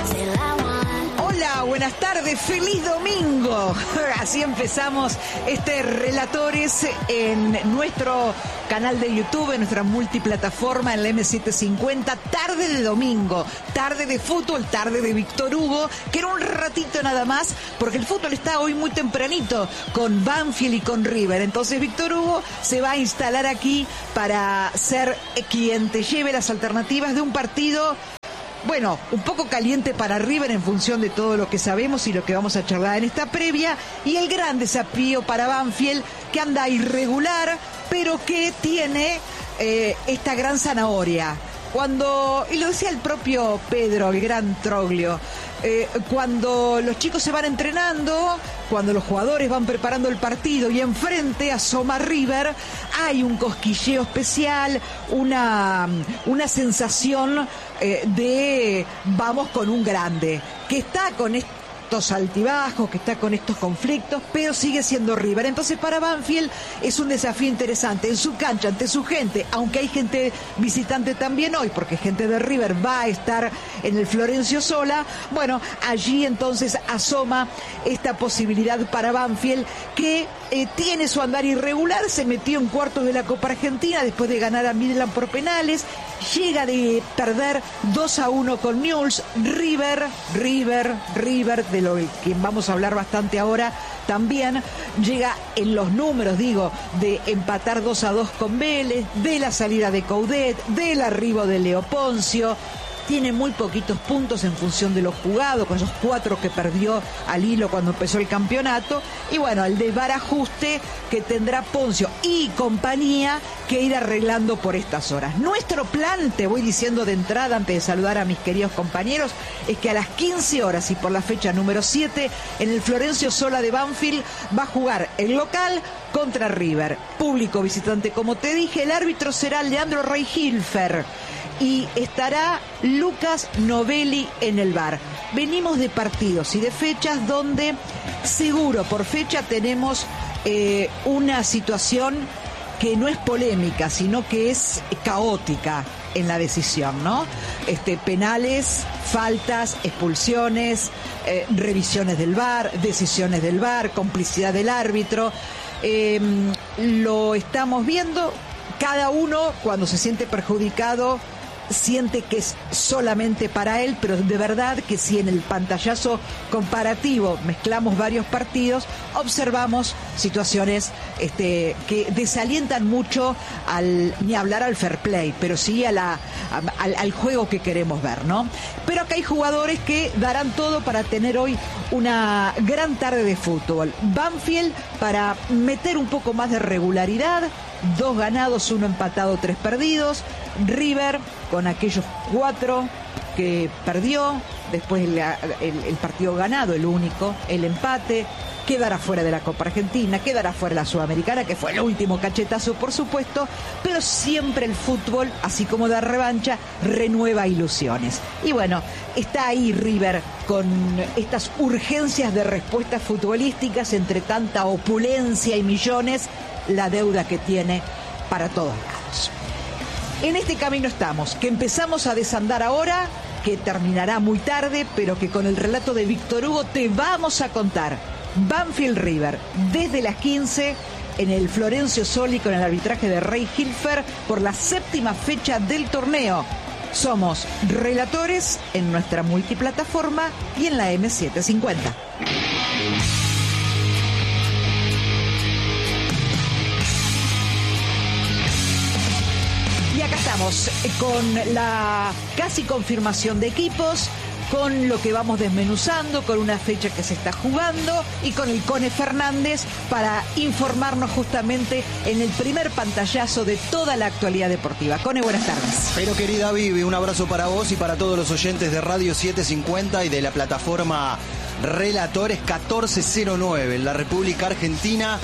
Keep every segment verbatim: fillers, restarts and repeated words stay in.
Hola, buenas tardes, feliz domingo. Así empezamos este Relatores en nuestro canal de YouTube, en nuestra multiplataforma, en la eme setecientos cincuenta, tarde de domingo, tarde de fútbol, tarde de Víctor Hugo, que era un ratito nada más, porque el fútbol está hoy muy tempranito con Banfield y con River. Entonces Víctor Hugo se va a instalar aquí para ser quien te lleve las alternativas de un partido, bueno, un poco caliente para River en función de todo lo que sabemos y lo que vamos a charlar en esta previa, y el gran desafío para Banfield, que anda irregular, pero que tiene eh, esta gran zanahoria. Cuando, y lo decía el propio Pedro, el gran Troglio, eh, cuando los chicos se van entrenando, cuando los jugadores van preparando el partido y enfrente asoma River, hay un cosquilleo especial, una, una sensación eh, de vamos con un grande, que está con estos altibajos, que está con estos conflictos, pero sigue siendo River. Entonces para Banfield es un desafío interesante en su cancha, ante su gente, aunque hay gente visitante también hoy, porque gente de River va a estar en el Florencio Sola. Bueno, allí entonces asoma esta posibilidad para Banfield, que eh, tiene su andar irregular, se metió en cuartos de la Copa Argentina después de ganar a Midland por penales, llega de perder dos a uno con Newell's. River, River, River, de lo que vamos a hablar bastante ahora, también llega en los números, digo, de empatar dos a dos con Vélez, de la salida de Coudet, del arribo de Leo Poncio. Tiene muy poquitos puntos en función de lo jugado, con esos cuatro que perdió al hilo cuando empezó el campeonato. Y bueno, el desbarajuste que tendrá Poncio y compañía que ir arreglando por estas horas. Nuestro plan, te voy diciendo de entrada antes de saludar a mis queridos compañeros, es que a las quince horas y por la fecha número siete, en el Florencio Sola de Banfield va a jugar el local contra River. Público visitante, como te dije, el árbitro será Leandro Reihilfer y estará Lucas Novelli en el V A R. Venimos de partidos y de fechas donde seguro por fecha tenemos eh, una situación que no es polémica, sino que es caótica en la decisión, ¿no? Este, penales, faltas, expulsiones, eh, revisiones del V A R, decisiones del V A R, complicidad del árbitro. Eh, lo estamos viendo, cada uno cuando se siente perjudicado siente que es solamente para él, pero de verdad que si en el pantallazo comparativo mezclamos varios partidos, observamos situaciones este, que desalientan mucho al, ni hablar al fair play, pero sí a la, a, al, al juego que queremos ver, ¿no? Pero acá hay jugadores que darán todo para tener hoy una gran tarde de fútbol. Banfield para meter un poco más de regularidad, dos ganados, uno empatado, tres perdidos. River con aquellos cuatro que perdió, después la, el, el partido ganado, el único, el empate, quedará fuera de la Copa Argentina, quedará fuera de la Sudamericana, que fue el último cachetazo, por supuesto, pero siempre el fútbol, así como da revancha, renueva ilusiones. Y bueno, está ahí River con estas urgencias de respuestas futbolísticas, entre tanta opulencia y millones, la deuda que tiene para todos lados. En este camino estamos, que empezamos a desandar ahora, que terminará muy tarde, pero que con el relato de Víctor Hugo te vamos a contar. Banfield River, desde las quince, en el Florencio Soli, con el arbitraje de Reihilfer, por la séptima fecha del torneo. Somos Relatores en nuestra multiplataforma y en la eme setecientos cincuenta. Y acá estamos con la casi confirmación de equipos, con lo que vamos desmenuzando, con una fecha que se está jugando y con el Cone Fernández para informarnos justamente en el primer pantallazo de toda la actualidad deportiva. Cone, buenas tardes. Pero querida Vivi, un abrazo para vos y para todos los oyentes de Radio setecientos cincuenta y de la plataforma Relatores catorce cero nueve en la República Argentina.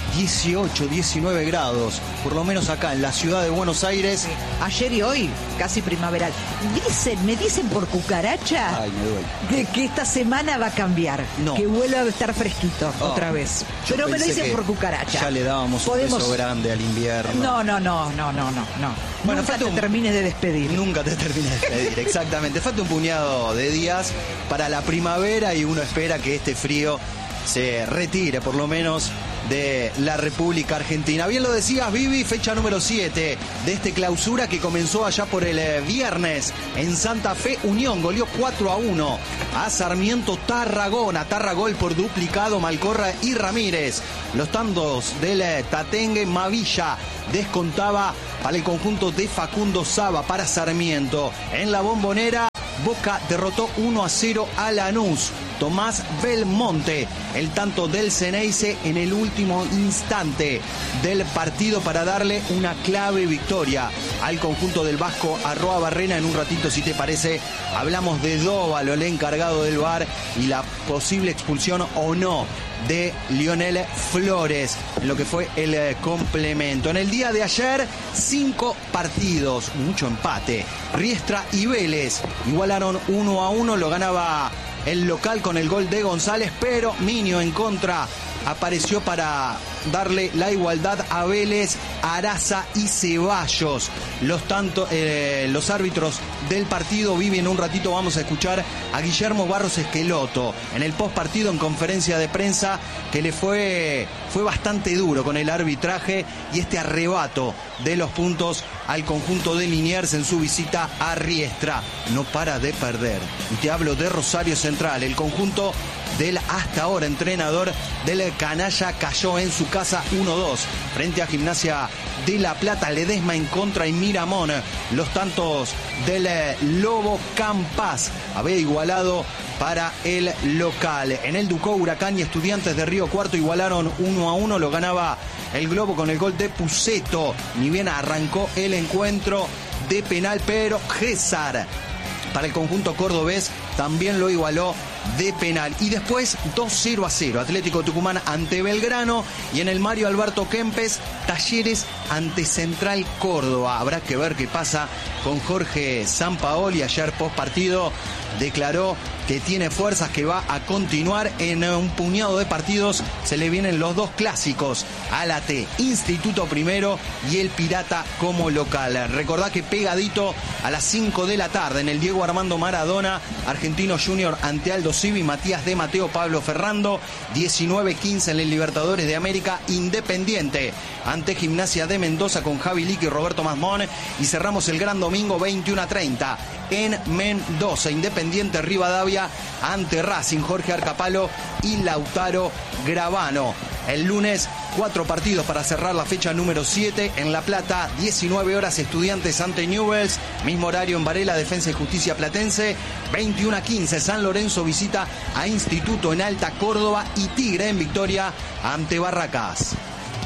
dieciocho, diecinueve grados, por lo menos acá en la ciudad de Buenos Aires. Sí. Ayer y hoy, casi primaveral. Dicen, me dicen por cucaracha Ay, me duele. que, que esta semana va a cambiar, no. que vuelva a estar fresquito oh, otra vez. Pero me lo dicen por cucaracha. Ya le dábamos Podemos... un beso grande al invierno. No, no, no, no, no, no, no. Bueno, nunca te un... termines de despedir. Nunca te termines de despedir, exactamente. Falta un puñado de días para la primavera y uno espera que este frío se retire por lo menos de la República Argentina. Bien lo decías, Vivi, fecha número siete de este clausura que comenzó allá por el eh, viernes en Santa Fe. Unión goleó cuatro a uno a Sarmiento Tarragona. Tarragol por duplicado, Malcorra y Ramírez. Los tantos del eh, Tatengue, Mavilla descontaba para el conjunto de Facundo Saba para Sarmiento. En la Bombonera, Boca derrotó uno a cero a Lanús. Tomás Belmonte, el tanto del Ceneice en el último instante del partido para darle una clave victoria al conjunto del Vasco Arroa Barrena. En un ratito, si te parece, hablamos de Dóvalo, el encargado del V A R, y la posible expulsión o no de Lionel Flores en lo que fue el eh, complemento. En el día de ayer, cinco partidos, mucho empate. Riestra y Vélez igualaron uno a uno, lo ganaba el local con el gol de González, pero Miño en contra apareció para darle la igualdad a Vélez, Araza y Ceballos. Los, tanto, eh, los árbitros del partido. Vivi, en un ratito vamos a escuchar a Guillermo Barros Esqueloto en el post partido en conferencia de prensa, que le fue, fue bastante duro con el arbitraje y este arrebato de los puntos al conjunto de Liniers en su visita a Riestra. No para de perder. Y te hablo de Rosario Central, el conjunto del hasta ahora entrenador del Canalla cayó en su casa uno dos frente a Gimnasia de La Plata. Ledesma en contra y Miramón. Los tantos del Lobo Campas había igualado para el local. En el Ducó, Huracán y Estudiantes de Río Cuarto igualaron uno a uno. Lo ganaba el Globo con el gol de Puceto. Ni bien arrancó el encuentro de penal, pero César para el conjunto cordobés también lo igualó de penal. Y después dos cero a cero, Atlético Tucumán ante Belgrano, y en el Mario Alberto Kempes, Talleres ante Central Córdoba. Habrá que ver qué pasa con Jorge Sampaoli. Ayer post partido declaró que tiene fuerzas, que va a continuar en un puñado de partidos. Se le vienen los dos clásicos a la T, Instituto primero y el Pirata como local. Recordá que pegadito a las cinco de la tarde en el Diego Armando Maradona, Argentino Junior ante Aldo Civi, Matías de Mateo, Pablo Ferrando. Diecinueve quince en el Libertadores de América, Independiente ante Gimnasia de Mendoza con Javi Lique y Roberto Masmón. Y cerramos el gran domingo veintiuno a treinta en Mendoza, Independiente Rivadavia ante Racing, Jorge Arcapalo y Lautaro Gravano. El lunes, cuatro partidos para cerrar la fecha número siete. En La Plata, diecinueve horas, Estudiantes ante Newell's. Mismo horario en Varela, Defensa y Justicia Platense. veintiuno a quince, San Lorenzo visita a Instituto en Alta Córdoba. Y Tigre en Victoria ante Barracas.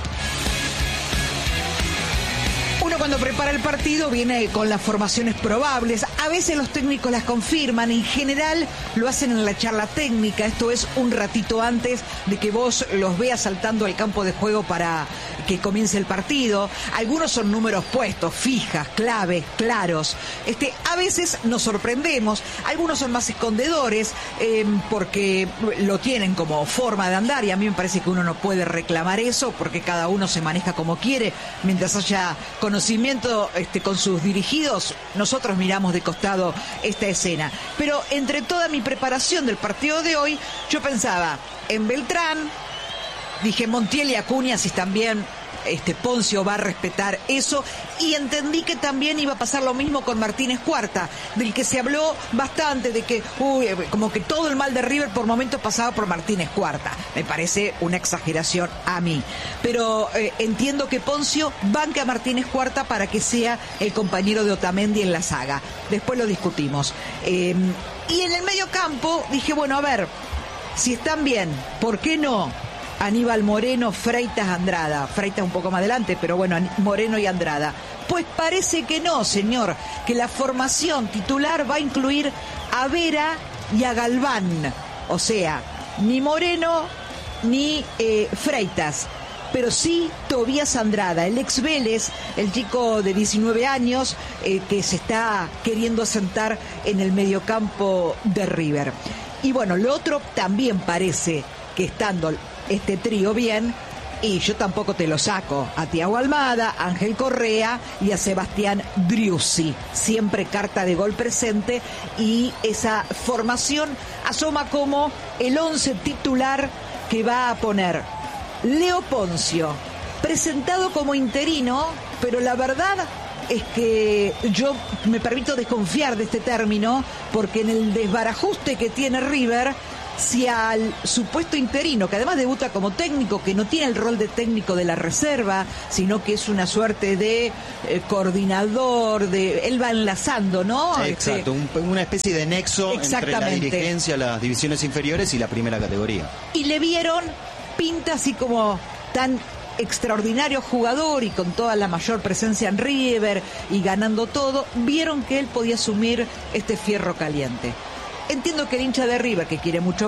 Uno cuando prepara el partido viene con las formaciones probables. A veces los técnicos las confirman. En general lo hacen en la charla técnica. Esto es un ratito antes de que vos los veas saltando al campo de juego para que comience el partido. Algunos son números puestos, fijas, claves, claros. Este, a veces nos sorprendemos. Algunos son más escondedores eh, porque lo tienen como forma de andar, y a mí me parece que uno no puede reclamar eso porque cada uno se maneja como quiere. Mientras haya conocimiento este, con sus dirigidos, nosotros miramos de costado esta escena. Pero entre toda mi preparación del partido de hoy, yo pensaba en Beltrán, dije Montiel y Acuña, si también este Poncio va a respetar eso, y entendí que también iba a pasar lo mismo con Martínez Cuarta, del que se habló bastante, de que uy, como que todo el mal de River por momentos pasaba por Martínez Cuarta. Me parece una exageración a mí, pero eh, entiendo que Poncio banque a Martínez Cuarta para que sea el compañero de Otamendi en la saga. Después lo discutimos. Eh, y en el medio campo dije, bueno, a ver, si están bien, ¿por qué no Aníbal Moreno, Freitas, Andrada? Freitas un poco más adelante, pero bueno, Moreno y Andrada. Pues parece que no, señor, que la formación titular va a incluir a Vera y a Galván. O sea, ni Moreno ni eh, Freitas. pero sí Tobías Andrada, el ex Vélez, el chico de diecinueve años eh, que se está queriendo asentar en el mediocampo de River. Y bueno, lo otro también parece que estando este trío bien, y yo tampoco te lo saco, a Thiago Almada, Ángel Correa y a Sebastián Driussi, siempre carta de gol presente, y esa formación asoma como el once titular que va a poner Leo Poncio, presentado como interino, pero la verdad es que yo me permito desconfiar de este término, porque en el desbarajuste que tiene River, si al supuesto interino, que además debuta como técnico, que no tiene el rol de técnico de la reserva, sino que es una suerte de eh, coordinador, de él va enlazando, ¿no? Exacto, este, un, una especie de nexo entre la dirigencia, las divisiones inferiores y la primera categoría. Y le vieron pinta así como tan extraordinario jugador y con toda la mayor presencia en River y ganando todo, vieron que él podía asumir este fierro caliente. Entiendo que el hincha de River, que quiere mucho